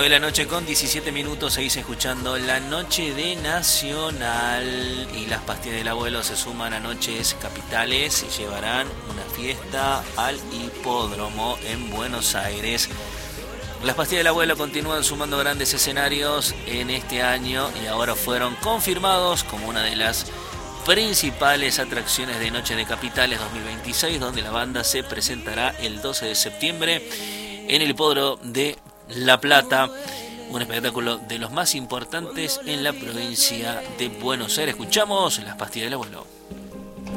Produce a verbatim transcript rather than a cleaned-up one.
nueve de la noche con diecisiete minutos, seguís escuchando La Noche de Nacional y las pastillas del abuelo se suman a Noches Capitales y llevarán una fiesta al hipódromo en Buenos Aires. Las pastillas del abuelo continúan sumando grandes escenarios en este año y ahora fueron confirmados como una de las principales atracciones de Noche de Capitales dos mil veintiséis, donde la banda se presentará el doce de septiembre en el hipódromo de La Plata, un espectáculo de los más importantes en la provincia de Buenos Aires. Escuchamos Las pastillas del abuelo.